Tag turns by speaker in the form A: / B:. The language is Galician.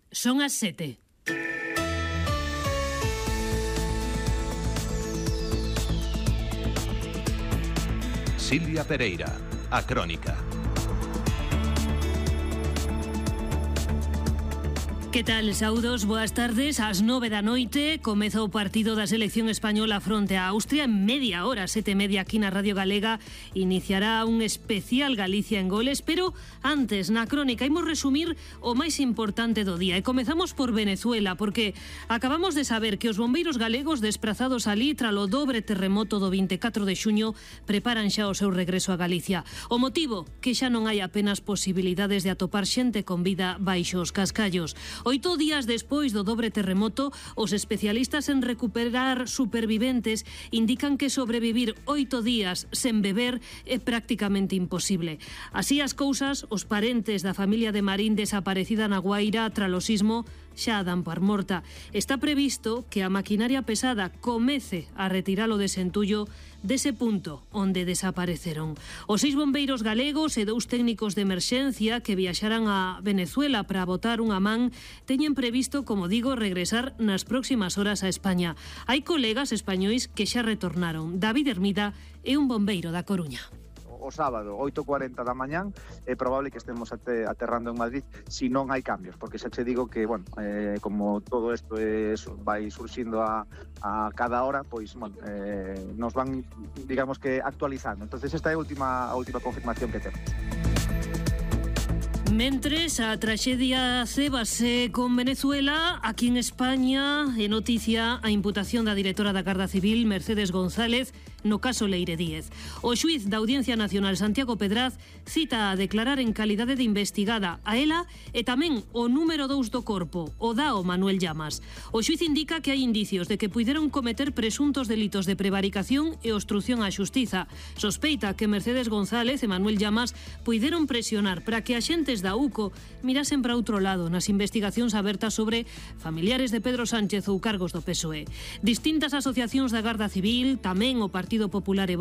A: Son as 7.
B: Silvia Pereira, a Crónica.
A: Que tal, saudos? Boas tardes. Ás 9 da noite comeza o partido da selección española fronte a Austria. En media hora, 7:30, aquí na Radio Galega, iniciará un especial Galicia en goles. Pero antes, na Crónica, imos resumir o máis importante do día. E comezamos por Venezuela, porque acabamos de saber que os bombeiros galegos desprazados alí tralo dobre terremoto do 24 de xuño preparan xa o seu regreso a Galicia. O motivo, que xa non hai apenas posibilidades de atopar xente con vida baixo os cascallos. 8 días despois do dobre terremoto, os especialistas en recuperar superviventes indican que sobrevivir 8 días sen beber é prácticamente imposible. Así as cousas, os parentes da familia de Marín desaparecida na Guaira tralo sismo xa dan por morta. Está previsto que a maquinaria pesada comece a retiralo de Sentullo dese punto onde desapareceron. Os 6 bombeiros galegos e 2 técnicos de emerxencia que viaxaran a Venezuela para botar unha man teñen previsto, como digo, regresar nas próximas horas a España. Hai colegas españois que xa retornaron. David Hermida é un bombeiro da Coruña.
C: O sábado, 8:40 da mañán, é probable que estemos aterrando en Madrid se non hai cambios, porque xa che digo que, bueno, como todo isto vai surxindo a cada hora, pois, bueno, nos van, digamos que, actualizando. Entonces esta é a última confirmación que temos.
A: Mentres, a traxedia cébase con Venezuela, aquí en España é noticia a imputación da directora da Garda Civil, Mercedes González, no caso Leire Díez. O xuiz da Audiencia Nacional, Santiago Pedraz, cita a declarar en calidade de investigada a ela e tamén o número 2 do corpo, o dao Manuel Llamas. O xuiz indica que hai indicios de que puideron cometer presuntos delitos de prevaricación e obstrución á xustiza. Sospeita que Mercedes González e Manuel Llamas puideron presionar para que axentes da UCO mirasen para outro lado nas investigacións abertas sobre familiares de Pedro Sánchez ou cargos do PSOE. Distintas asociacións da Garda Civil, tamén o Partido Popular e